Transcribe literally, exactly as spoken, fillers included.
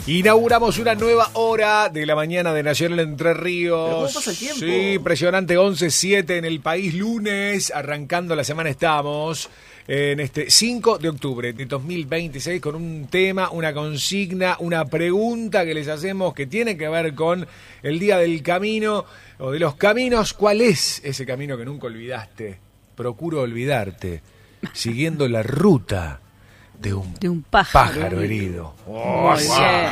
Inauguramos una nueva hora de la mañana de Nacional Entre Ríos. ¿Pero cómo pasa el tiempo? Sí, impresionante, once siete en el país, lunes, arrancando la semana estamos, en este cinco de octubre de dos mil veintiséis, con un tema, una consigna, una pregunta que les hacemos que tiene que ver con el Día del Camino, o de los caminos. ¿Cuál es ese camino que nunca olvidaste? Procuro olvidarte, siguiendo la ruta de un, de un pájaro, pájaro herido. Oh, sí. bien.